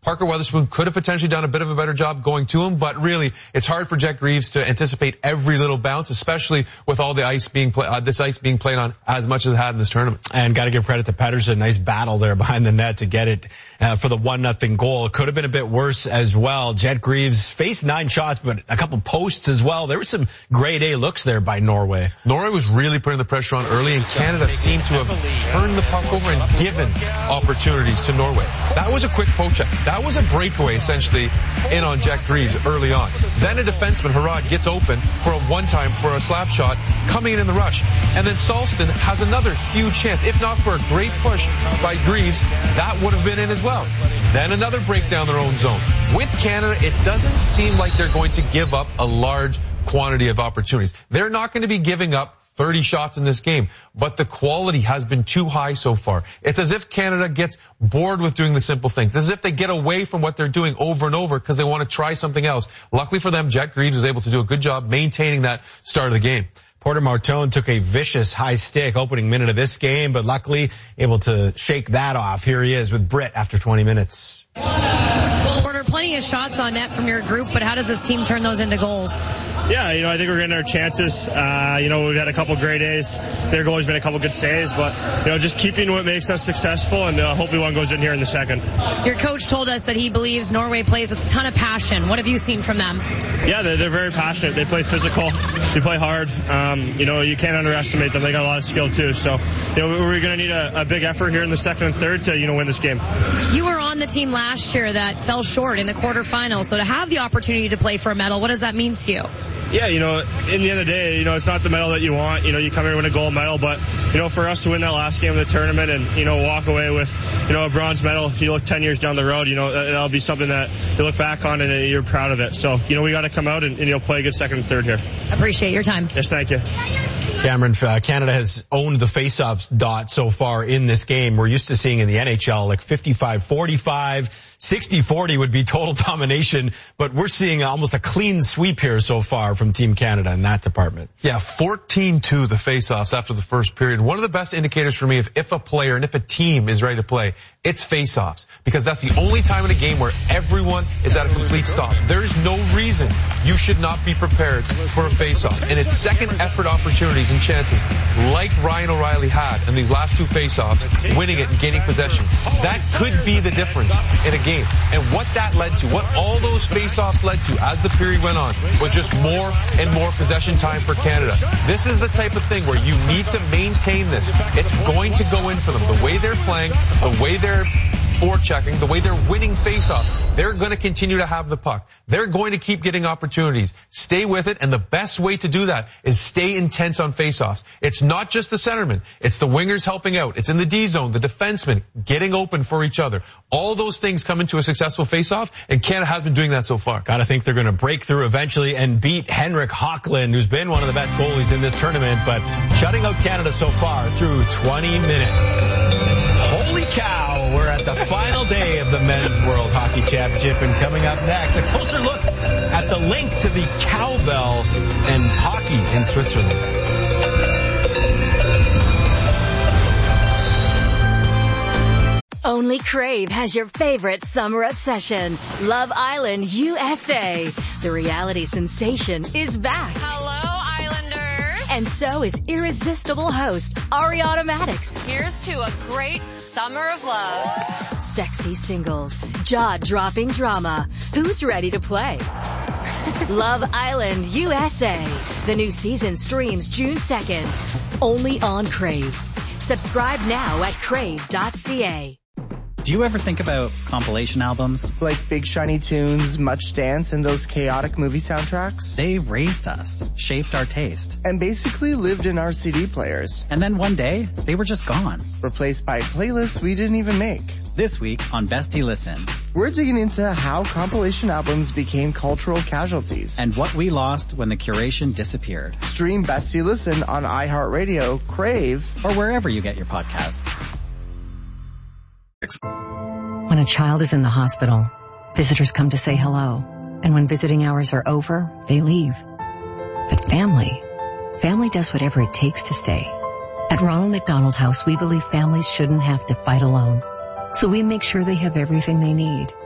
Parker Weatherspoon could have potentially done a bit of a better job going to him, but really, it's hard for Jet Greaves to anticipate every little bounce, especially with all the ice being this ice being played on as much as it had in this tournament. And got to give credit to Pettersson. Nice battle there behind the net to get it for the 1-0 goal. It could have been a bit worse as well. Jet Greaves faced 9 shots, but a couple posts as well. There were some grade A looks there by Norway. Norway was really putting the pressure on early, and Canada seemed to have turned the puck over and given opportunities to Norway. That was a quick poke check. That was a breakaway, essentially, in on Jet Greaves early on. Then a defenseman, Harrod, gets open for a one-time for a slap shot, coming in the rush. And then Salston has another huge chance. If not for a great push by Greaves, that would have been in as well. Then another break down their own zone. With Canada, it doesn't seem like they're going to give up a large quantity of opportunities. They're not going to be giving up 30 shots in this game, but the quality has been too high so far. It's as if Canada gets bored with doing the simple things. It's as if they get away from what they're doing over and over because they want to try something else. Luckily for them, Jet Greaves was able to do a good job maintaining that start of the game. Porter Martone took a vicious high stick opening minute of this game, but luckily able to shake that off. Here he is with Britt after 20 minutes. Porter, plenty of shots on net from your group, but how does this team turn those into goals? Yeah, I think we're getting our chances. We've had a couple grade A's. Their goalie's been a couple good saves, but, just keeping what makes us successful, and hopefully one goes in here in the second. Your coach told us that he believes Norway plays with a ton of passion. What have you seen from them? Yeah, they're very passionate. They play physical. They play hard. You can't underestimate them. They got a lot of skill, too. So, we're going to need a big effort here in the second and third to, win this game. You were on the team last year that fell short in the quarterfinals. So to have the opportunity to play for a medal, what does that mean to you? Yeah, in the end of the day, it's not the medal that you want. You come here and win a gold medal, but, for us to win that last game of the tournament and, walk away with, a bronze medal, if you look 10 years down the road, that'll be something that you look back on and you're proud of it. So, we got to come out and play a good second and third here. Appreciate your time. Yes, thank you. Cameron, Canada has owned the faceoffs dot so far in this game. We're used to seeing in the NHL like 55-45, 60-40 would be total domination, but we're seeing almost a clean sweep here so far from Team Canada in that department. Yeah, 14-2 the faceoffs after the first period. One of the best indicators for me if a player and if a team is ready to play, it's faceoffs, because that's the only time in a game where everyone is at a complete stop. There's no reason you should not be prepared for a faceoff. And it's second effort opportunities and chances like Ryan O'Reilly had in these last 2 faceoffs, winning it and gaining possession. That could be the difference in a game. And what that led to, what all those faceoffs led to as the period went on, was just more and more possession time for Canada. This is the type of thing where you need to maintain this. It's going to go in for them. The way they're playing, the way they're forechecking, the way they're winning faceoff, they're going to continue to have the puck. They're going to keep getting opportunities. Stay with it, and the best way to do that is stay intense on faceoffs. It's not just the centerman. It's the wingers helping out. It's in the D zone, the defensemen getting open for each other. All those things come into a successful faceoff, and Canada has been doing that so far. Gotta think they're going to break through eventually and beat Henrik Hockland, who's been one of the best goalies in this tournament, but shutting out Canada so far through 20 minutes. Holy cow, we're at the final day of the Men's World Hockey Championship, and coming up next, a closer look at the link to the cowbell and hockey in Switzerland. Only Crave has your favorite summer obsession, Love Island USA. The reality sensation is back. Hello, Islanders. And so is irresistible host Ari Automatics. Here's to a great summer of love. Sexy singles, jaw-dropping drama. Who's ready to play? Love Island USA. The new season streams June 2nd. Only on Crave. Subscribe now at crave.ca. Do you ever think about compilation albums? Like Big Shiny Tunes, Much Dance, and those chaotic movie soundtracks? They raised us, shaped our taste. And basically lived in our CD players. And then one day, they were just gone. Replaced by playlists we didn't even make. This week on Bestie Listen, we're digging into how compilation albums became cultural casualties. And what we lost when the curation disappeared. Stream Bestie Listen on iHeartRadio, Crave, or wherever you get your podcasts. When a child is in the hospital, visitors come to say hello. And when visiting hours are over, they leave. But family does whatever it takes to stay. At Ronald McDonald House, we believe families shouldn't have to fight alone. So we make sure they have everything they need.